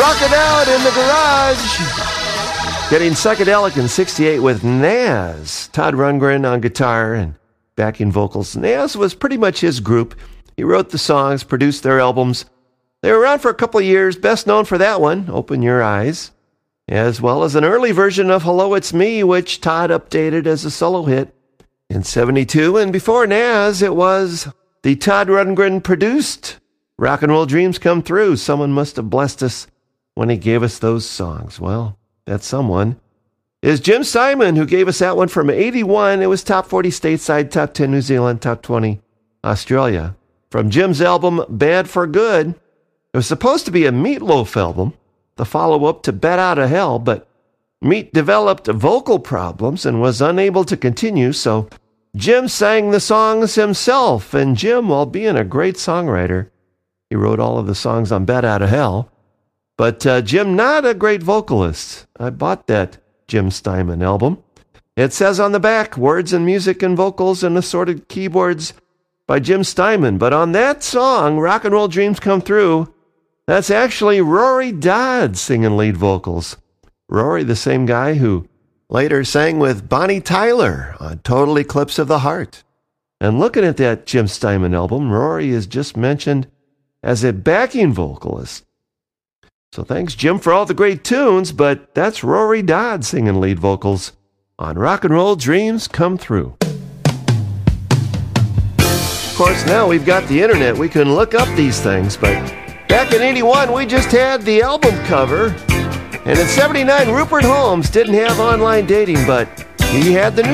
Rock It Out in the Garage. Getting psychedelic in 68 with Nazz. Todd Rundgren on guitar and backing vocals. Nazz was pretty much his group. He wrote the songs, produced their albums. They were around for a couple of years, best known for that one, Open Your Eyes, as well as an early version of Hello, It's Me, which Todd updated as a solo hit in 72. And before Nazz, it was the Todd Rundgren produced Rock and Roll Dreams Come Through. Someone must have blessed us when he gave us those songs. Well, that someone is Jim Steinman, who gave us that one from 81. It was top 40 stateside, top 10 New Zealand, top 20 Australia. From Jim's album, Bad for Good. It was supposed to be a Meatloaf album, the follow-up to Bat Out of Hell, but Meat developed vocal problems and was unable to continue, so Jim sang the songs himself. And Jim, while being a great songwriter, he wrote all of the songs on Bat Out of Hell. But Jim, not a great vocalist. I bought that Jim Steinman album. It says on the back, words and music and vocals and assorted keyboards by Jim Steinman. But on that song, Rock and Roll Dreams Come Through, that's actually Rory Dodd singing lead vocals. Rory, the same guy who later sang with Bonnie Tyler on Total Eclipse of the Heart. And looking at that Jim Steinman album, Rory is just mentioned as a backing vocalist. So thanks, Jim, for all the great tunes, but that's Rory Dodd singing lead vocals on Rock and Roll Dreams Come Through. Of course, now we've got the internet. We can look up these things, but back in 81, we just had the album cover. And in 79, Rupert Holmes didn't have online dating, but he had the